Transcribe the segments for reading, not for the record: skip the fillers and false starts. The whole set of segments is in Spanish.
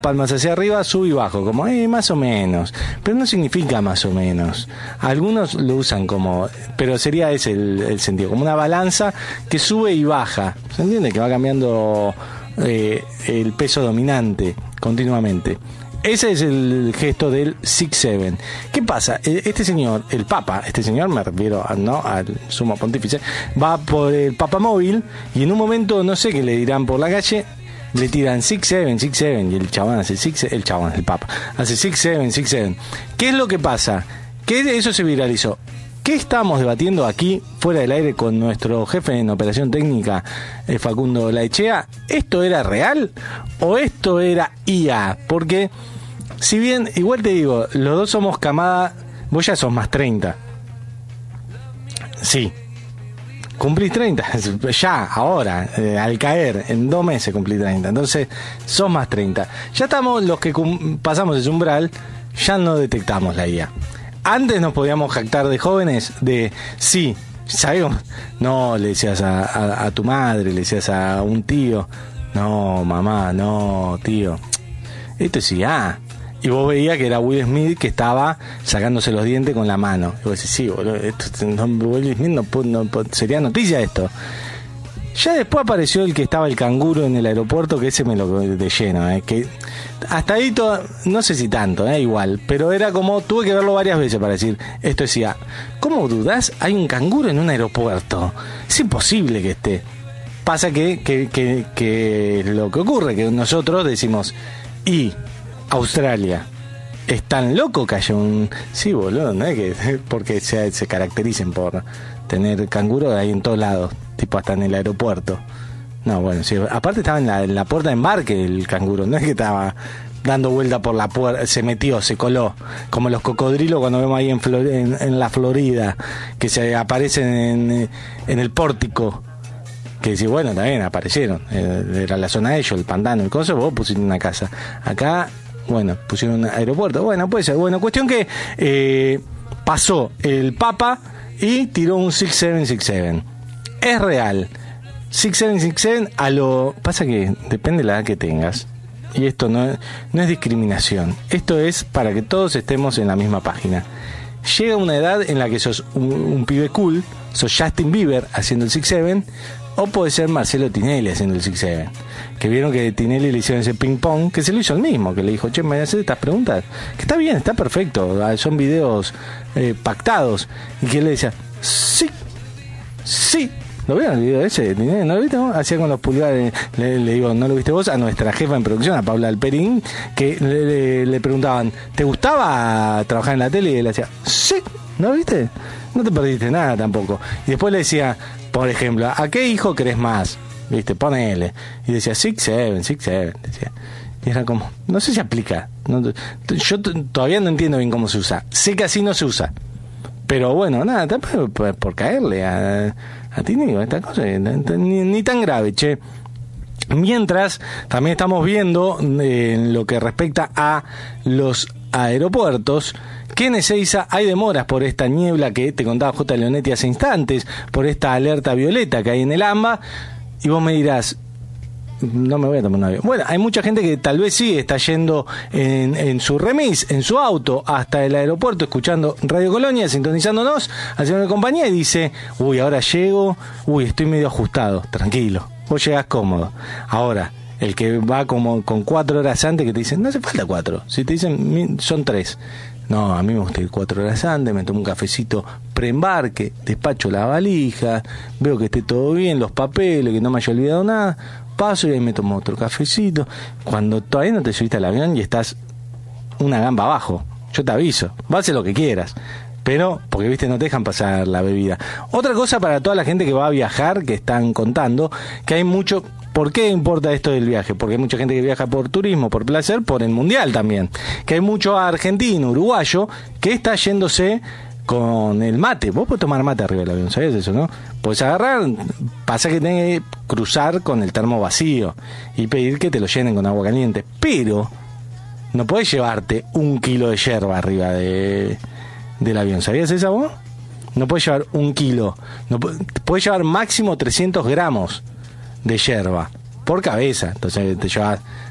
palmas hacia arriba, sube y bajo, como más o menos, pero no significa más o menos. Algunos lo usan como, pero sería ese el sentido, como una balanza que sube y baja, ¿se entiende? Que va cambiando el peso dominante continuamente. Ese es el gesto del 6-7. ¿Qué pasa? Este señor, el Papa, me refiero al sumo pontífice, va por el papamóvil y en un momento, no sé qué le dirán por la calle, le tiran 6-7, y el chabón hace el Papa, hace 6-7. ¿Qué es lo que pasa? Que eso se viralizó. ¿Qué estamos debatiendo aquí, fuera del aire, con nuestro jefe en operación técnica, Facundo Laechea? ¿Esto era real o esto era IA? Porque, si bien, igual te digo, los dos somos camada, vos ya sos más 30. Sí. Cumplís 30, ya, ahora, al caer, en 2 meses cumplí 30, entonces sos más 30. Ya estamos, los que pasamos ese umbral, ya no detectamos la IA. Antes nos podíamos jactar de jóvenes, de, sí, sabemos, no, le decías a tu madre, le decías a un tío, no, mamá, no, tío, esto es IA. Y vos veías que era Will Smith que estaba sacándose los dientes con la mano. Y vos decís, sí, boludo, esto, Will Smith no, sería noticia esto. Ya después apareció el que estaba el canguro en el aeropuerto, que ese me lo de lleno, que hasta ahí no sé si tanto, igual, pero era como, tuve que verlo varias veces para decir, esto decía, ¿cómo dudás? Hay un canguro en un aeropuerto. Es imposible que esté. Pasa que lo que ocurre, que nosotros decimos, y Australia, ¿es tan loco que haya un...? Sí, boludo, no es que porque se caractericen por tener canguro ahí en todos lados, tipo hasta en el aeropuerto. No, bueno, sí, aparte estaba en la puerta de embarque el canguro, no es que estaba dando vuelta por la puerta, se metió, se coló, como los cocodrilos cuando vemos ahí en la Florida, que se aparecen en el pórtico. Que sí, bueno, también aparecieron, era la zona de ellos, el pantano, el coso, vos pusiste una casa. Acá, bueno, pusieron un aeropuerto, bueno, puede ser. Bueno, cuestión que pasó el Papa y tiró un 6-7. Es real. 6-7 pasa que depende de la edad que tengas. Y esto no es discriminación. Esto es para que todos estemos en la misma página. Llega una edad en la que sos un pibe cool, sos Justin Bieber haciendo el 6-7, o puede ser Marcelo Tinelli haciendo el 6-7. Que vieron que Tinelli le hicieron ese ping pong, que se lo hizo el mismo, que le dijo, che, me voy a hacer estas preguntas, que está bien, está perfecto, son videos pactados, y que él le decía, sí. ¿Lo vieron el video ese? ¿No lo viste vos? Hacía con los pulgares, le digo, ¿no lo viste vos? A nuestra jefa en producción, a Paula Alperín, que le preguntaban, ¿te gustaba trabajar en la tele? Y él decía, sí, ¿no lo viste? No te perdiste nada tampoco. Y después le decía, por ejemplo, ¿a qué hijo querés más? ¿Viste? Ponele. Y decía, 6-7, decía. Y era como, no sé si aplica. Yo todavía no entiendo bien cómo se usa. Sé que así no se usa. Pero bueno, nada, por caerle a ti, digo, esta cosa, ni tan grave, che. Mientras, también estamos viendo en lo que respecta a los aeropuertos, que en Ezeiza hay demoras por esta niebla que te contaba J. Leonetti hace instantes, por esta alerta violeta que hay en el AMBA, y vos me dirás, no me voy a tomar un avión. Bueno, hay mucha gente que tal vez sí está yendo en su remis, en su auto, hasta el aeropuerto, escuchando Radio Colonia, sintonizándonos, haciendo compañía, y dice, ahora llego, estoy medio ajustado. Tranquilo, vos llegás cómodo. Ahora, el que va como con 4 horas antes, que te dicen, no hace falta 4, si te dicen son 3. No, a mí me gusta ir 4 horas antes, me tomo un cafecito preembarque, despacho la valija, veo que esté todo bien, los papeles, que no me haya olvidado nada, paso y ahí me tomo otro cafecito. Cuando todavía no te subiste al avión y estás una gamba abajo, yo te aviso, vas a hacer lo que quieras, pero porque viste no te dejan pasar la bebida. Otra cosa para toda la gente que va a viajar, que están contando que hay mucho. ¿Por qué importa esto del viaje? Porque hay mucha gente que viaja por turismo, por placer, por el mundial también, que hay mucho argentino, uruguayo que está yéndose con el mate. Vos podés tomar mate arriba del avión, ¿sabías eso, no? Podés agarrar, pasa que tenés que cruzar con el termo vacío y pedir que te lo llenen con agua caliente, pero no podés llevarte 1 kilo de yerba arriba del avión, ¿sabías eso vos? No podés llevar 1 kilo, podés llevar máximo 300 gramos de yerba por cabeza, entonces te llevas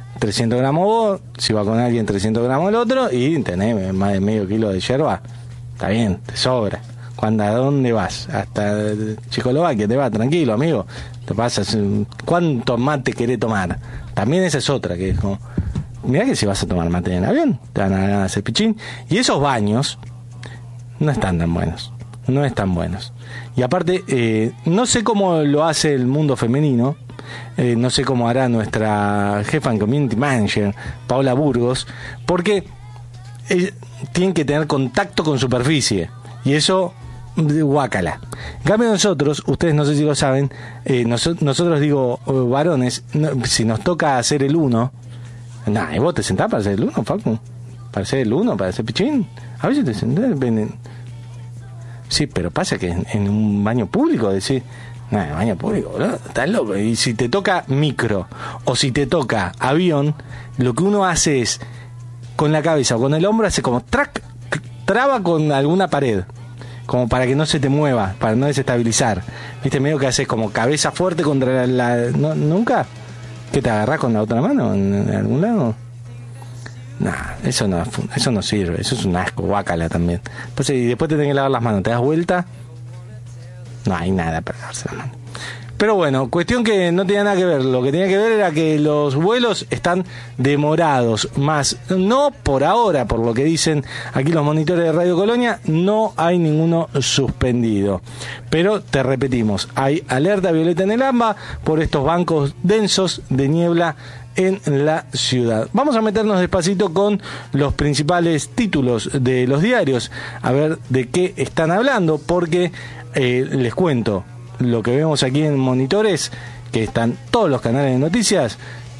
300 gramos vos, si va con alguien 300 gramos el otro, y tenés más de medio kilo de yerba, está bien, te sobra. ¿A dónde vas? Hasta Checoslovaquia te vas, tranquilo, amigo. Te pasas, ¿cuánto mate querés tomar? También esa es otra, que es como, mirá que si vas a tomar mate en el avión, te van a hacer pichín. Y esos baños no están tan buenos, no están buenos. Y aparte, no sé cómo lo hace el mundo femenino, no sé cómo hará nuestra jefa en Community Manager, Paola Burgos, porque tienen que tener contacto con superficie, y eso, guácala. En cambio nosotros, ustedes no sé si lo saben, nosotros digo, varones, si nos toca hacer el 1, ¿y vos te sentás para hacer el 1, Facu? ¿Para hacer el 1? ¿Para hacer pichín? A veces te sentás, sí, pero pasa que en un baño público decís, en baño público, boludo, estás loco. Y si te toca micro o si te toca avión, lo que uno hace es, con la cabeza o con el hombro, hace como traba con alguna pared, como para que no se te mueva, para no desestabilizar. ¿Viste? Medio que haces como cabeza fuerte contra ¿no? ¿Nunca? ¿Qué te agarrás con la otra mano en algún lado? Eso no sirve, eso es un asco, guácala también. Pues, y después te tenés que lavar las manos, te das vuelta, no hay nada para lavarse las manos. Pero bueno, cuestión que no tenía nada que ver. Lo que tenía que ver era que los vuelos están demorados, más no por ahora, por lo que dicen aquí los monitores de Radio Colonia, no hay ninguno suspendido. Pero te repetimos, hay alerta violeta en el AMBA por estos bancos densos de niebla en la ciudad. Vamos a meternos despacito con los principales títulos de los diarios, a ver de qué están hablando, porque les cuento, lo que vemos aquí en monitores, que están todos los canales de noticias,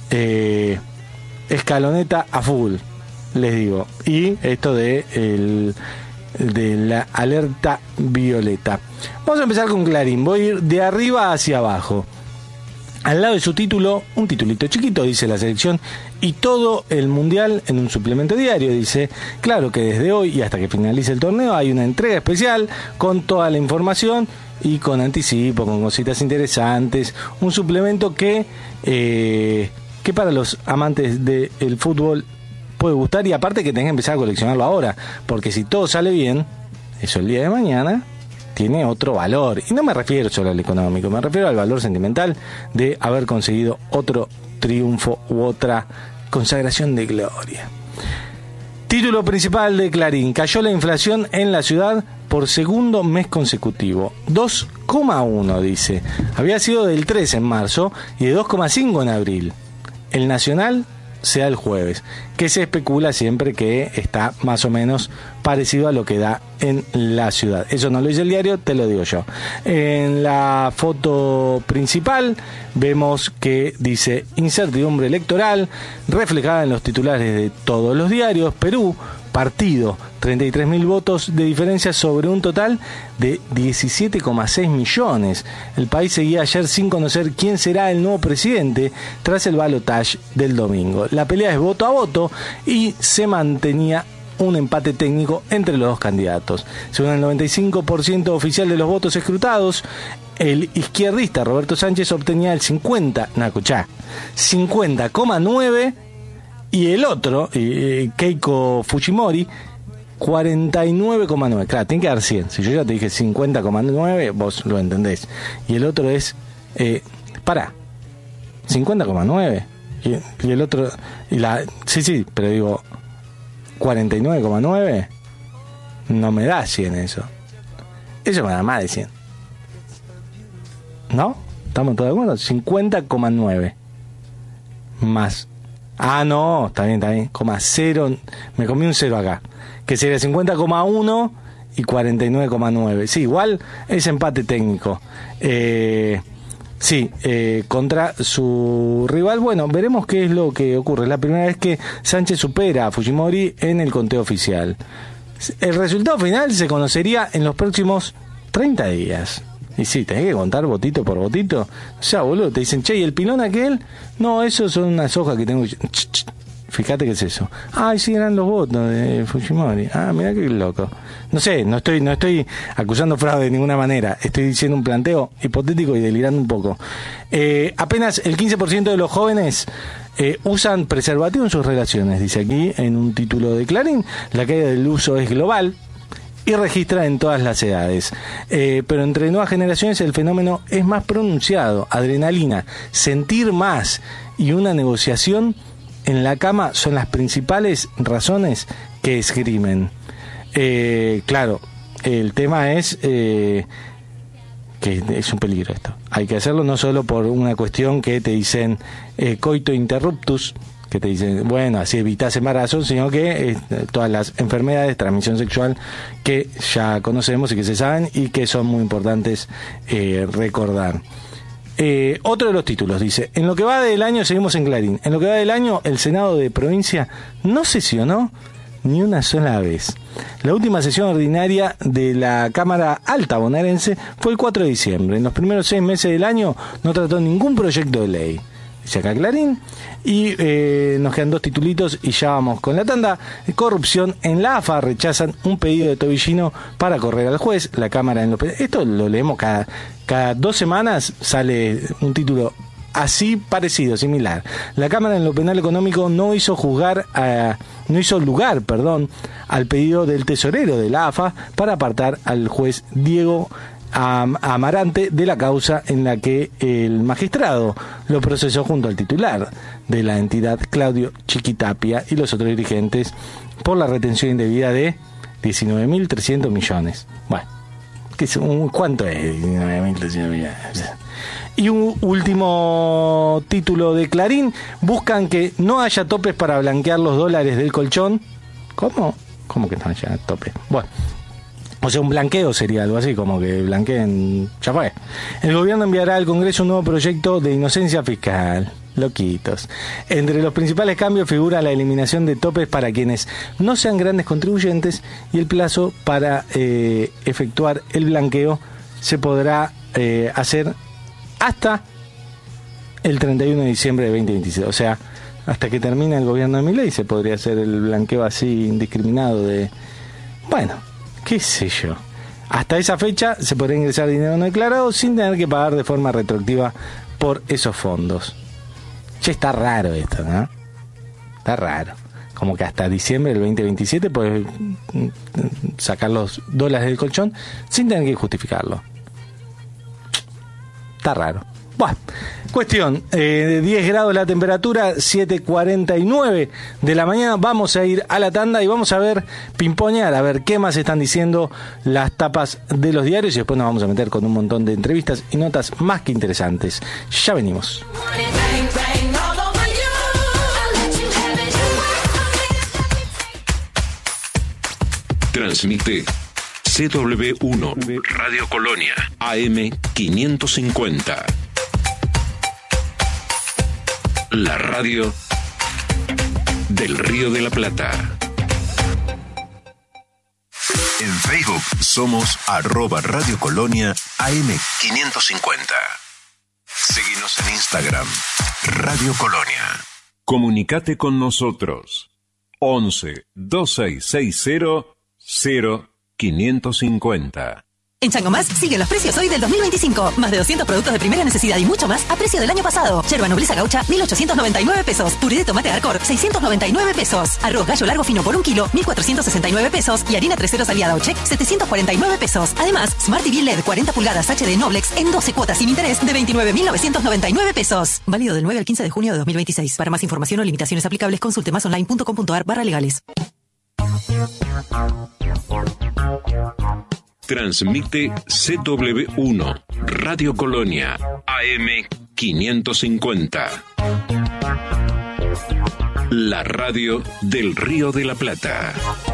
escaloneta a full, les digo, y esto de la alerta violeta. Vamos a empezar con Clarín, voy a ir de arriba hacia abajo. Al lado de su título, un titulito chiquito, dice la selección y todo el mundial en un suplemento diario. Dice, claro que desde hoy y hasta que finalice el torneo hay una entrega especial con toda la información y con anticipo, con cositas interesantes. Un suplemento que para los amantes del fútbol puede gustar, y aparte que tenés que empezar a coleccionarlo ahora, porque si todo sale bien, eso el día de mañana tiene otro valor, y no me refiero solo al económico, me refiero al valor sentimental de haber conseguido otro triunfo u otra consagración de gloria. Título principal de Clarín: cayó la inflación en la ciudad por segundo mes consecutivo, 2,1 dice, había sido del 3 en marzo y de 2,5 en abril. El Nacional sea el jueves, que se especula siempre que está más o menos parecido a lo que da en la ciudad. Eso no lo dice el diario, te lo digo yo. En la foto principal vemos que dice incertidumbre electoral, reflejada en los titulares de todos los diarios. Perú, partido, 33.000 votos de diferencia sobre un total de 17,6 millones. El país seguía ayer sin conocer quién será el nuevo presidente tras el balotaje del domingo. La pelea es voto a voto y se mantenía un empate técnico entre los dos candidatos. Según el 95% oficial de los votos escrutados, el izquierdista Roberto Sánchez obtenía el 50,9 y el otro, Keiko Fujimori, 49,9. Claro, tiene que dar 100. Si yo ya te dije 50,9, vos lo entendés. Y el otro es 50,9 y el otro sí, pero digo 49,9 no me da 100 eso. Eso me da más de 100. ¿No? ¿Estamos todos de acuerdo? 50,9 más. No, está bien, 0, me comí un 0 acá, que sería 50,1 y 49,9. Sí, igual es empate técnico. Contra su rival. Bueno, veremos qué es lo que ocurre. Es la primera vez que Sánchez supera a Fujimori en el conteo oficial. El resultado final se conocería en los próximos 30 días. Y sí, tenés que contar votito por votito. O sea, boludo, te dicen, che, ¿y el pilón aquel? No, esos son unas hojas que tengo. Fíjate qué es eso. Sí, eran los votos de Fujimori. Mirá qué loco. No sé, no estoy acusando fraude de ninguna manera. Estoy diciendo un planteo hipotético y delirando un poco. Apenas el 15% de los jóvenes usan preservativo en sus relaciones, dice aquí en un título de Clarín. La caída del uso es global y registra en todas las edades. Pero entre nuevas generaciones el fenómeno es más pronunciado. Adrenalina, sentir más y una negociación en la cama son las principales razones que esgrimen. Claro, el tema es que es un peligro esto. Hay que hacerlo no solo por una cuestión que te dicen coito interruptus, que te dicen, bueno, así evitas embarazo, sino que todas las enfermedades de transmisión sexual que ya conocemos y que se saben y que son muy importantes recordar. Otro de los títulos dice: en lo que va del año, seguimos en Clarín, en lo que va del año el Senado de provincia no sesionó ni una sola vez. La última sesión ordinaria de la Cámara Alta bonaerense fue el 4 de diciembre. En los primeros 6 meses del año no trató ningún proyecto de ley. Dice acá Clarín. Y nos quedan 2 titulitos y ya vamos con la tanda. Corrupción en la AFA, rechazan un pedido de Tobillino para correr al juez. La Cámara en los... Esto lo leemos cada 2 semanas, sale un título así parecido, similar. La Cámara en lo penal económico no hizo lugar al pedido del tesorero de la AFA para apartar al juez Diego Amarante de la causa en la que el magistrado lo procesó junto al titular de la entidad, Claudio Chiquitapia, y los otros dirigentes por la retención indebida de 19.300 millones. Bueno, ¿cuánto es 19.300 millones? Y un último título de Clarín: buscan que no haya topes para blanquear los dólares del colchón. ¿Cómo? ¿Cómo que no haya topes? Bueno, o sea, un blanqueo sería algo así, como que blanqueen, ya fue. El gobierno enviará al Congreso un nuevo proyecto de inocencia fiscal. Loquitos. Entre los principales cambios figura la eliminación de topes para quienes no sean grandes contribuyentes, y el plazo para efectuar el blanqueo se podrá hacer hasta el 31 de diciembre de 2026. O sea, hasta que termine el gobierno de Milei se podría hacer el blanqueo así indiscriminado de... Bueno, qué sé yo. Hasta esa fecha se podrá ingresar dinero no declarado sin tener que pagar de forma retroactiva por esos fondos. Che, está raro esto, ¿no? Está raro. Como que hasta diciembre del 2027 puedes sacar los dólares del colchón sin tener que justificarlo. Está raro. Bueno, cuestión, 10 grados la temperatura, 7:49 de la mañana. Vamos a ir a la tanda y vamos a ver, pimpoñar, a ver qué más están diciendo las tapas de los diarios, y después nos vamos a meter con un montón de entrevistas y notas más que interesantes. Ya venimos. Transmite CW1 Radio Colonia AM 550. La radio del Río de la Plata. En Facebook somos @Radio Colonia AM 550. Síguenos en Instagram, Radio Colonia. Comunicate con nosotros. 11 2660 0550. En Changomás siguen los precios hoy del 2025. Más de 200 productos de primera necesidad y mucho más a precio del año pasado. Yerba nobleza gaucha, 1.899 pesos. Puré de tomate Arcor, 699 pesos. Arroz gallo largo fino por 1 kilo, 1.469 pesos. Y harina 3 ceros aliada o check, 749 pesos. Además, Smart TV LED 40 pulgadas HD Noblex en 12 cuotas sin interés de 29.999 pesos. Válido del 9 al 15 de junio de 2026. Para más información o limitaciones aplicables, consulte masonline.com.ar/legales. Transmite CW1 Radio Colonia AM 550. La radio del Río de la Plata.